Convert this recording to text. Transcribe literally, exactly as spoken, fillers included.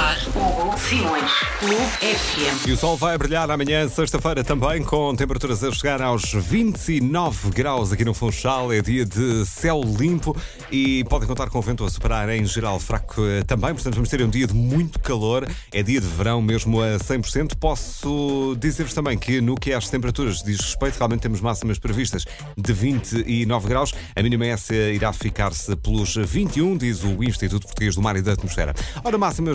ar, Hugo Simões, Clube F M. E o sol vai brilhar amanhã, sexta-feira, também, com temperaturas a chegar aos vinte e nove graus aqui no Funchal. É dia de céu limpo e podem contar com o vento a superar em geral fraco também. Portanto, vamos ter um dia de muito calor. É dia de verão mesmo a cem por cento. Posso dizer-vos também que no que às temperaturas diz respeito, realmente temos máximas previstas de vinte e nove graus. A mínima essa irá ficar-se pelos vinte e um, diz o Instituto Português do Mar e da Atmosfera. Ora, máximas